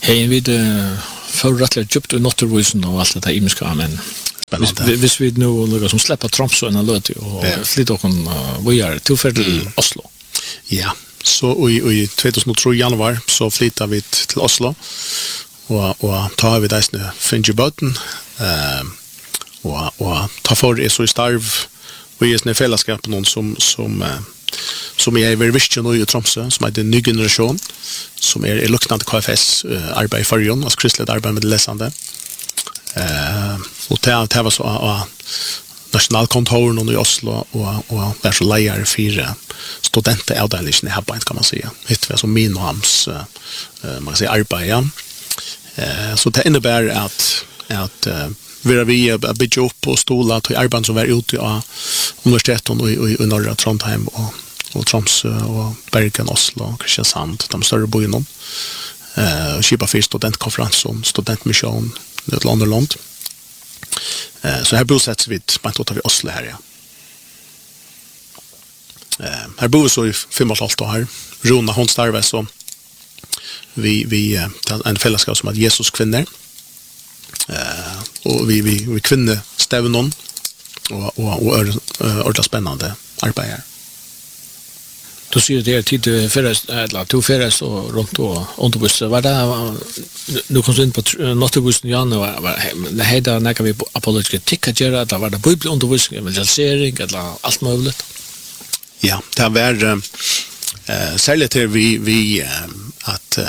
Hej, vi får rättligt djupt och nottervisen och allt det där imiska, men hvis vi nu några som släpper Tromsø en löt och flyttar och vi är till Oslo. Ja, så i 2003 januari så flyttar vi till Oslo och tar vi där snö Finjebøten och tar för så i starv vi är snö fällskap någon som är över vision i Tromsø som är den nya generation som är luktande KFS arbete i förjon och kristligt arbete med läsande och det var så nationalkontoren i Oslo och där så lejer fyra studentavdelningen i Habbein kan man säga. Det var som min och hans man kan säga arbete. Så det innebär att vi bygger upp och stola till arbeten som är ute i universiteten i norra Trondheim och Tromsø och Bergen, Oslo och Kristiansand, de större byarna. Kipa för studentkonferens och studentmission i ett land. Så här bosätts vi på vi Oslo här. Här bor vi så i 5,5 år. Rona hon starvar så vi en fällskap som heter Jesus kvinnor. Och vi kvinnor stävnon och det spännande arbete. Du säger det tid förrest eller två förrest och runt och underbuss var det nu kom in på notterbussen Jan det heter när vi apologiska ticketera det var det bibelundervisning evangelisering eller allt möjligt. Ja, det var särskilt vi att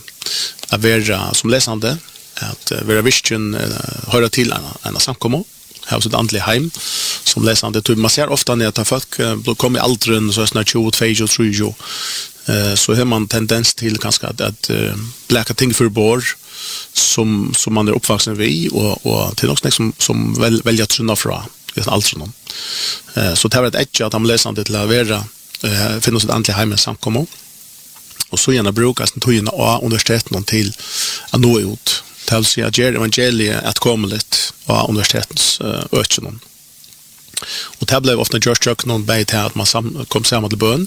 vara som läsande att vara vision höra till en samkommo här så ett andligt hem som läsande tror man ser ofta när att folk kommer i åldern så snart 22 23 så har man tendens till ganska att bläcka ting för bor som man är uppvuxen vid och till något som väljer truna från åldern. Så det var ett edge att de läsande till att vara finns ett andligt hem samkommo och så gärna brukas den tojen av universiteten till att nå ut till sig att göra evangeliet att komma lite av universitetens ökning. Och det blev ofta just truck någon bait här att man kom samman till bön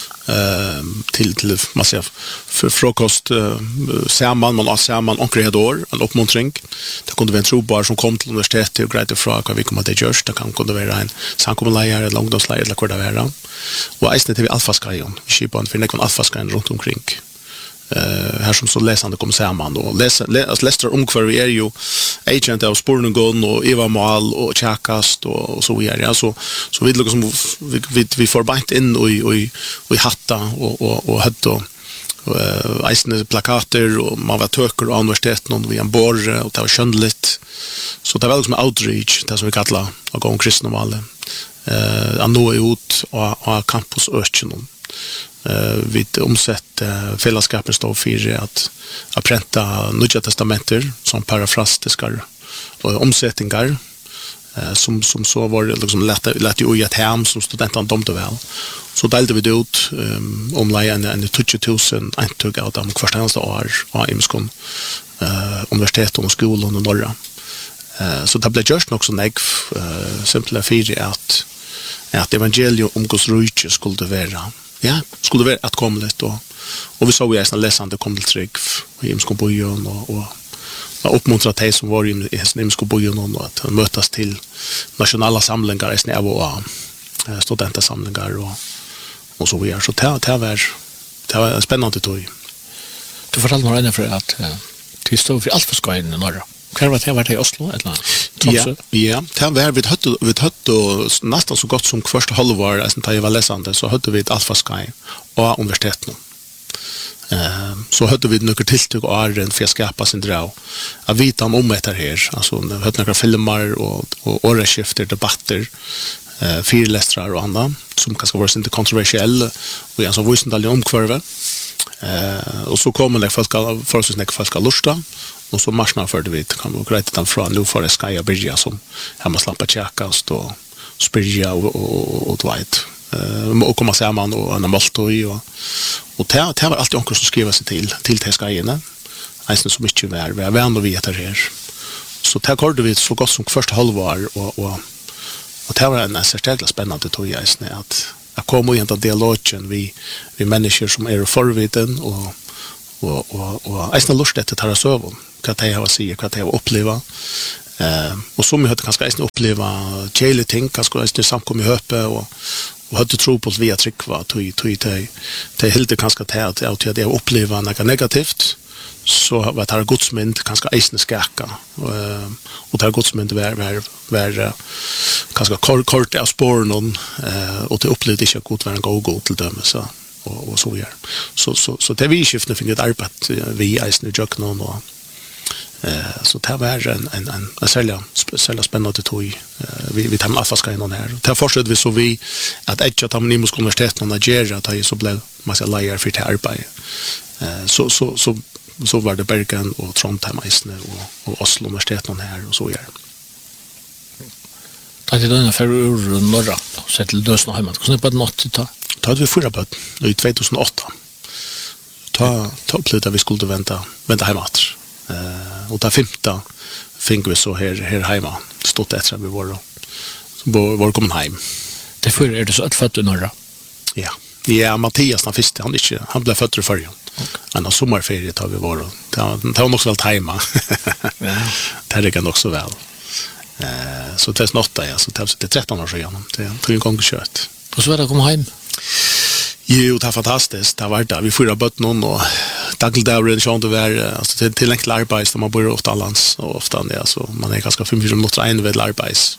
till man ser för frukost samman man har samman och kreator en uppmuntring. Det kunde vara en trobar som kom till universitetet och grejade fråga vad vi kommer att göra. Det kunde vara en samkommelejare eller ungdomslejare eller vad det var. Och ägstnet vi alfaskajon. Vi skipar en för alfaskajon runt omkring. Här som så läsande kommer samman och läser omkvar vi är ju agent av Spornungon och Eva Mal och Chakast och så vidare så vi liksom vi får bant in och hatta och hött och ägstnet plakater och man var töker och universiteten och vi en borre och det var skönligt så det var liksom outreach det som vi kallar att gå om kristna valet att nå ut och campus öknen vi omsett fällskapen står för att pränta Nya testamenter som parafrastiska omsättningar som så var det liksom lätt ju i ett hem som studenterna domte väl så delade vi det ut omlejen en 20,000 eintog av dem kvarstans år av Imskon universiteten och skolan och norra så det blev just också negv simpla för att evangelium om Guds rike skulle vara skulle vara att komma lite och vi såg ju nästan läsande kom till trygg i Imskobojon och uppmuntra till som var i Imskobojon och att mötas till nationella samlingar i snäv och studentasamlingar och så vidare så det var spännande tog. Du fortalte mig redan för att det stod för allt för skojen i norra. Kan det vara i Oslo eller Tromsø? Ja, det var vi hade nästan så gott som första halvår när jag var läsande så hade vi ett alfaskai och universiteten. Så hade vi några tilltag och är för att skapa sin drag. Att vita om det här alltså vi hade några filmer och årsskifter debatter föreläsare och andra som kanske var inte kontroversiella och en som visste alla omkvarve. Och så kommer det folk lusta och så marknadsförde vi kan vi grejta den från nu för Sky Bridge som hemma slappa checkas och sprija och dwight och komma samman och en maltoi och det var alltid onkel som skriva sig till Skyene. Alltså så mycket vi är ändå vi heter här. Så det gjorde vi så gott som första halvår och det var en särskilt spännande tog jag att komma i en dialogen vi människor som är förviden och och eisne lust etter tar søvn, hva de har å si, hva de har oppleva. Och som jag hade kanske eisne uppleva kjæle ting, kanske eisne samkom i høpe, og hade tro på via tryggva, det hilde kanske till att jag uppleva något negativt, så var det godsmynd kanske eisne skaka, och det godsmynd var kanske kort av spåren, och det upplevde inte att vara en god till dem, och så gör. Så det vi skiftade fick ett arbete vi eisne jöknon, och så det var en särskilt spännande tog vi tar med affaska innan här. Det fortsatte vi så vi att ett av de nimiska universiteten att göra att så blev massa lärare för det arbete. Så var det Bergen och Trondheim och Oslo universiteten här och så gör. Det är den för norra så till Dösnheim. Hur på något ta? Då hade vi förra på i 2008. Ta plötsligt vi skulle vänta hemåt. Och där 15 fick vi så här hemma stått efter vi var kommen hem. Därför är det så att född i norra. Ja, Mattias han blev född i förrjun. Han har sommarferie tar vi var. Det var också väl hemma. Ja. Det kan också väl. Så 2008 ja, så det är 13 år sedan. Det tog en gång kört. Och så var det komma hem. Jo, det var fantastiskt. Det var där vi förra bött någon och dagligdagen så det var alltså till enkla arbete som man bor ofta lands och ofta det så man är ganska 5 minuter en vid arbete.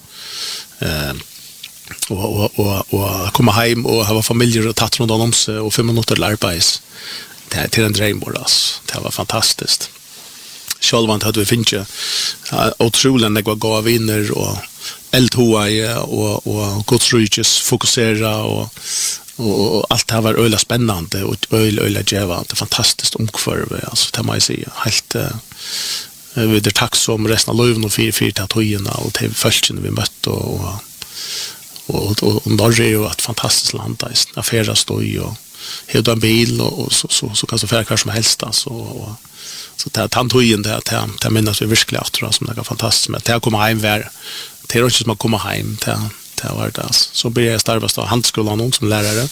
Och komma hem och ha familjer och tatt runt om sig och 5 minuter arbete. Det är till en drömboras. Det var fantastiskt. Självant hade vi finche otroligt när jag gav vinner och eldhoa och godsrykes fokusera och allt det här var öliga spännande och öliga gevande, fantastiskt omkvarv, alltså det måste jag säga, helt vi är tacksom resten av löven och fyra till höjena och till följtsen vi mött och Norge är ju ett fantastiskt land, affärer stoj och helt en bil och så kan det färra kvar som helst, så det han höjen det minnas vi virkelig att tror som det är fantastiskt med det komma hem var det är inte som att komma hem det var det så började jag starta på handskolan någon som lärare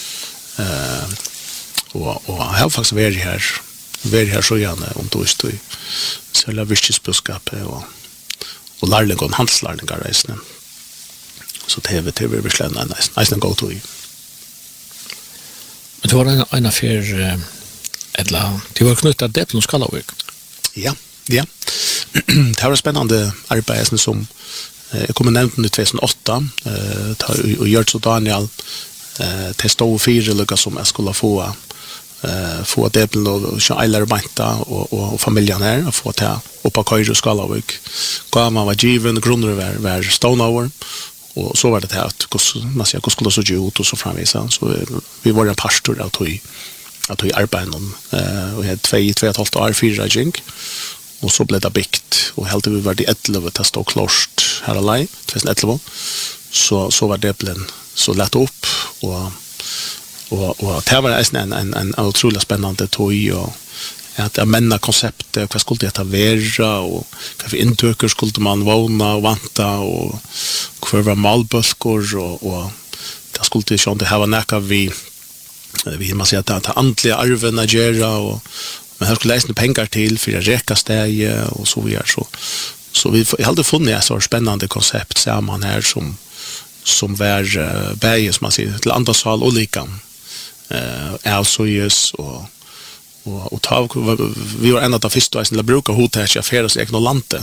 och jag har faktiskt varit här så gärna om då just så jag visstidsbudskap och lärling om handelslärlingar resten så det är verkligen nästan gå till men det var en affär eller det var knutet det på Skalavik. Ja. Det var spännande arbete som jag kommer nämnt i 2008 och Gjörts och Daniel testade och fyra lyckas som jag skulle få det och Eiler och Banta och familjen här och få det upp av Køyre och Skalavik. Man var given, grunder var Stonehour och så var det här att man skulle så ut och så framvisa så vi var en pastor att vi arbetade och jag hade 2,5 år 4 jink och så blev det byggt och helt vi var det 11 att stå klart här alai 2011 så var det blev så lätt upp och det var en otroligt spännande tog och att använda konceptet vad skulle det vara och vilka intöker skulle man våna och vanta och hur var malbölkor och det skulle det ha näka vi man säger att andliga arven att göra och men här skulle läsa pengar till för att räcka steg och så vidare så vi hade funnit ett så spännande koncept samman här som var berg som man säger till andra sal olika alltså och ta vi var en av de första som brukar hota att affärer sig egna lande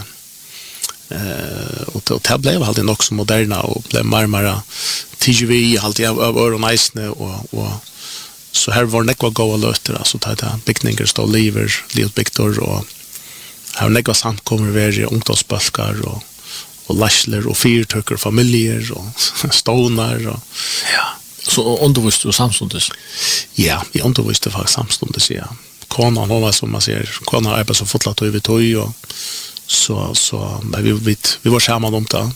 och det blev alltid också moderna och blev marmara TGV alltid av öron isne och så här var nekva goa löter alltså ta byggningar stå livet bygtor och här nekva samkommer veri ungdomsbalkar och lasler och fyrtöker familjer och stonar och ja så undervisst och samstundes. Ja, vi undervisste faktiskt samstundes ja. Konan hon var som man ser konan arbetar så fotlat över toj och så vi var samman om det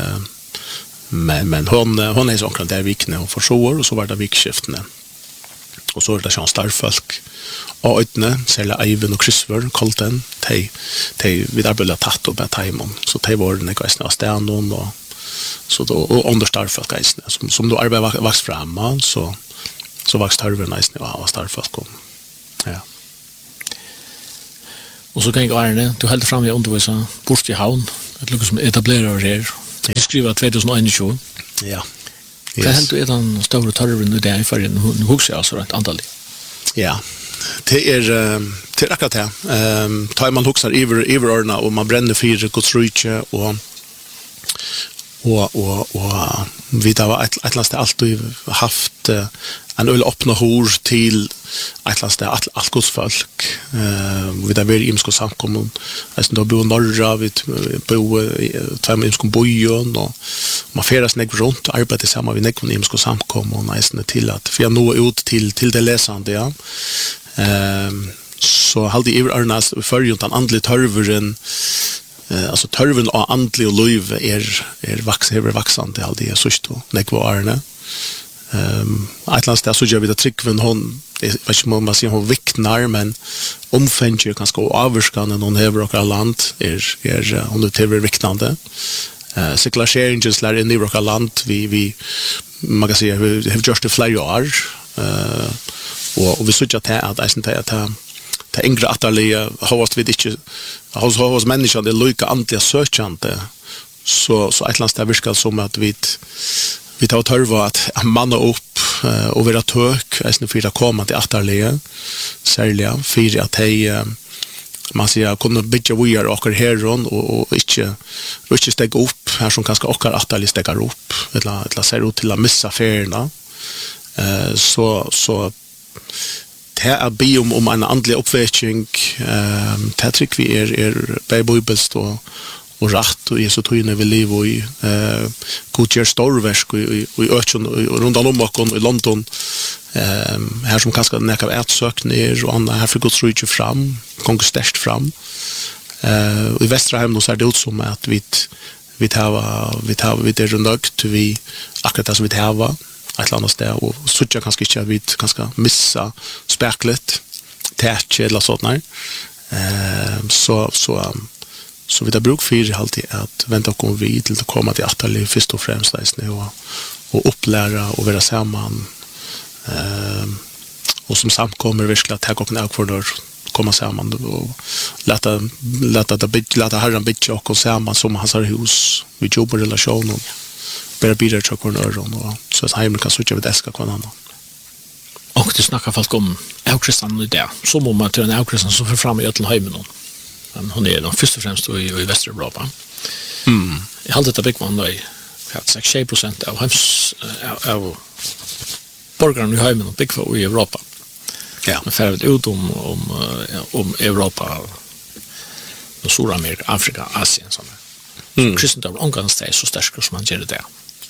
men hon är så omkring där vikne och försår och så var det vikskiftene. Och så är det sån starfolk och utne sälja Ivan och Christopher Colton de vid arbeta tatt och med timon så de var den kvastna stjärnan och så då och understarfolk som då arbetar växt fram så växt harven nice nu av starfolk kom. Ja. Och så kan jag Arne, du helt fram i undervisa bort i havn. Det lukar som etablerar här. Du skriver 2021. Ja. Vad helt du den stora törven i det för en huxa alltså rätt antal. Ja. Det är akkurat det. Tar man huxar överordna och man bränner fyra Guds rike och vi har ett last alltid haft en öl öppna hor till ett last allt Guds folk. Vi där är imsko samkommun. Alltså då bor norra vi bor två imsko bojon och man färdas ner runt och arbetar tillsammans med nekon imsko samkommun och nästan till att för jag nå ut till det läsande ja. Så hade i Arnas för ju den andliga törveren alltså törven och andlig och liv är vaxande hade jag så stå nekvarne Atlantis så gör vi det trickven hon vet inte om man säger hon viktnar men omfänjer ganska avskan någon över och land är hon det över viktande cirkulation just lär in i vårt land vi man kan säga vi har just det flera år och vi såg att det yngre atterlige har vi inte hos människan det lika antliga sökande så ett eller annat virkar som att vi tar törva att manna upp och vara tök för att komma till atterlige särliga för att man säger kunna bygga vi och heron och inte stega upp här som kanske och atterlige stegar upp eller ser ut till att missa färgerna så det är biom om en andlig uppväckning det tycker vi är bibelst och rätt och så tog vi liv och god gör storverk och öken och runt om och i London här som kanske näka av ätsökningar och andra här för Guds rike fram kommer stärkt fram i Västerheim så är det ut som att vi det rundt vi akkurat det som vi har ett annat sted och så jag kanske inte vi kanske missa speklet tätch eller sånt där så vi där bruk för alltid att vänta och komma vid till att komma till atterlig först och främst nu och upplära och vara samman och som samkommer verkligen att ta och när för komma samman och låta Herren bygga och samman som hans hus vi jobbar relationen bara bidrar till kornöron och så att hemmen kan söka vid äska på en annan. Och det snackar folk om avkristan i det. Som om att det är en avkristan som för fram i till hemmen. Men hon är först och främst i Västeuropa. Jag har detta byggman då i 6% av hems av borgarna i hemmen och byggfå i Europa. Ja. Men färdigt ut om Europa och Sydamerika, Afrika, Asien sådana. Kristendom omgångssteg så starkt som man gör det.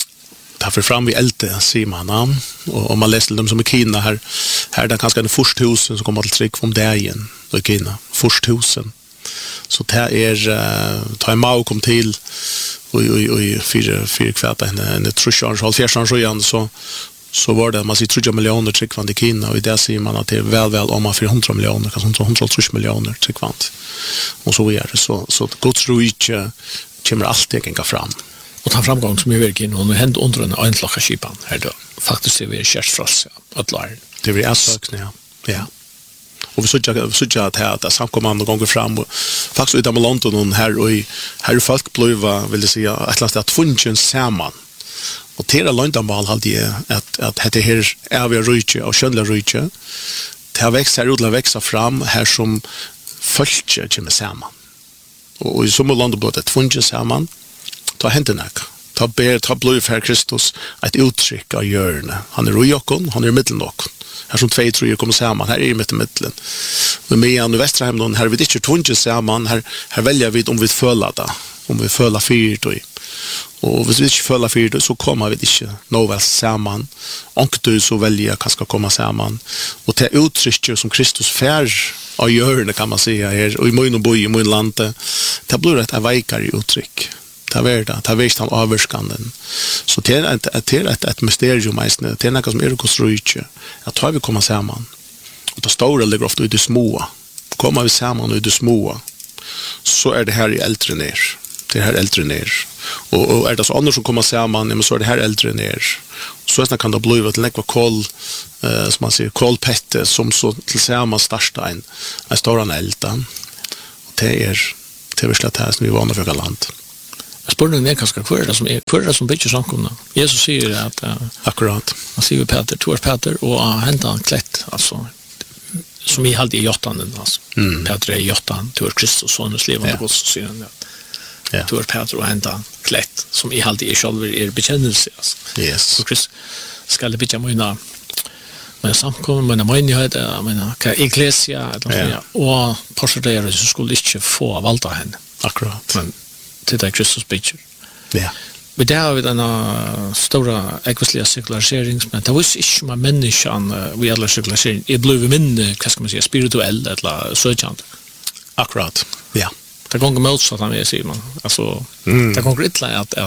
Ta för fram vi älte ser man och om man läser dem som i Kina här är det kanske den första husen som kommer till trick om det igen i Kina första husen så det är ta en Mao kom till och fyra kvart en trusjans halvfjärsans igen så var det man ser 30 miljoner tryckvand i Kina och i det ser man att det är väl om man 400 miljoner kanske 130 miljoner tryckvand och så är det så Guds rike kommer alltid gänga fram. Och ta framgång som är verkligen hon hänt under en enklaka skipan här då. Faktiskt är vi kärtsfross att lära. Det blir assökningar. Ja. Och vi såg att samkommande gånger fram och faktiskt utan med London här och här folk blöva vill det säga att lasta att funchen samman. Och till Londonbal hade jag att det här är vi rike och skönla rike. Det har växa fram här som folk kommer samman. Och i som land både ett funge samman ta händerna ta blod för Kristus ett uttryck av hjörne han är rojokon han är mitten och här som två tror kommer samman här är i mitten men med i Västerheim här vi inte funge samman här väljer vi om vi föllar det om vi föllar fyrt och om vi inte föllar fyrt så kommer vi inte nåväl samman och du så väljer kanske komma samman och det uttryck som Kristus fär av hjörne kan man säga här och i mun och boj i mun lande det blir ett avvikare uttryck det är visst han avskanden så det är ett mysterium det är något som är Guds rike att tar vi komma samman och det stora ligger ofta i det små kommer vi samman i det små så är det här i äldre ner det här äldre ner och är det så andra som kommer samman men så är det här äldre ner så kan det bli ett läckva kol som man säger kolpette som så tillsammans starta en stor elda det till slut här som vi var för land. Spurningen är kanske hver det som bygger samkomna. Jesus säger att Akkurat. han säger Peter, två Peter och hämtar en klätt alltså som i halde i jottanen alltså. Peter är jottan, två Kristus sonens levande Guds säger han. Ja. Två Peter och hämtar klätt som i halde i själva är bekännelse alltså. Yes. Så Kristus ska det bygga men samkomna, menighet, ecclesia och porträttera så skulle inte få valda henne. Akkurat. Men till det Kristus bygger. Ja. Men det har vi denna stora ekvistliga sekularisering, men det var inte med människan vi alla sekularisering. Det blev mindre, vad ska man säga, spirituell eller sökande. Akkurat. Ja. Det går motsatt han säger man. Alltså det går inte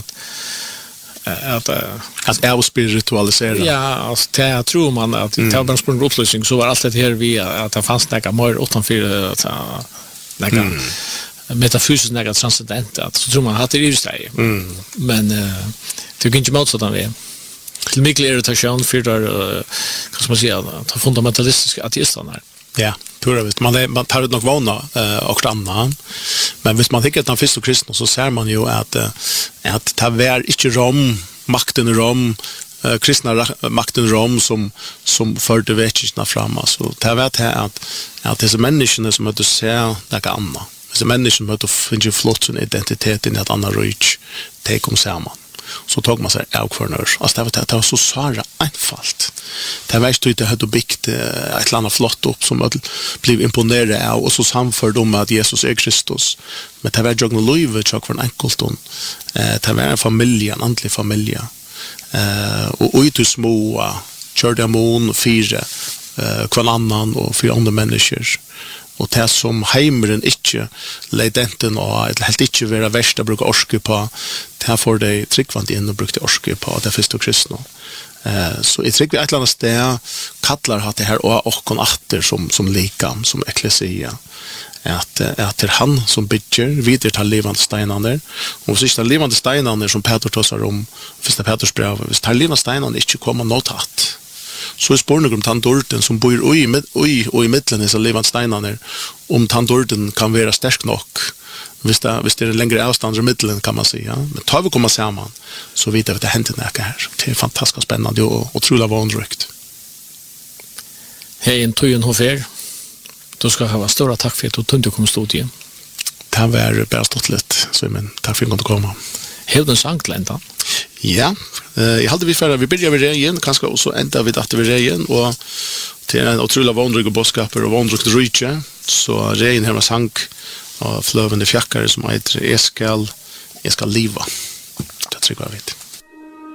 att avspiritualisera. Ja, alltså det tror man att det var bara en upplösning så var allt det här vi att det fanns några mer utanför att några metafysiskt några transcendent att så tror man att det är just det. Men det är inte motsatt han vi. Till mycket irritation för där kan man säga att fundamentalistiska ateisterna. Ja, pura man tar ut nog vana och annan. Men hvis man tycker att han finns och kristen så ser man ju att det var inte Rom, makten i Rom, kristna makten i Rom som förde väckelserna fram. Alltså det var att dessa människorna som hade se något annat. Dessa människor som hade finna flott sin identitet i ett annat rike, det kom samman. Så tog man sig avkvarnör. Alltså det var så svara einfalt. Det var inte det hade byggt ett eller annat flott upp som blev imponerade av och så samförde de att Jesus är Kristus. Men det var jag nog livet jag för en enkelton. Det var en familj, en andlig familj. Och ut i små körde mån, fyra kvar annan och fyra andra människor. Och det som heimeren ikke leidenten og helt ikke være verst å bruke orske på, det får de tryggvant inn og brukte orske på, det første kristne. Så jeg tryggver et eller annet sted kallar at det her og åkken atter som likam, som eklesia. At det er han som bygger videre til levende steinene. Og hvis ikke det er levende steinene som Peter tåser om, første Peters brev, hvis det er levende steinene ikke kommer noe tatt, så er spørsmålet om tandorten som bor i midtelen i levende steinene, om tandorten kan være sterk nok. Hvis det er lengre avstand i midtelen, kan man si. Ja. Men tar vi komma sammen, så vet vi at det hender noe her. Det er fantastisk spennende og utrolig vanrykt. Hei, en tøyen hofer. Du skal ha stora takk for at du tunte kom stod igjen. Det var bare stått litt, men takk for at du kom. Hei, den sang til enda? Ja, jeg hadde vi færre, vi begynner ved regjen, kanskje, og så enda vi datte ved regjen, og til en utrolig vanrygge bådskaper og vanrygge rydtje, så regjen her med sang og fløvende fjakkare som heter Jeg skal liva. Det tror jeg vet.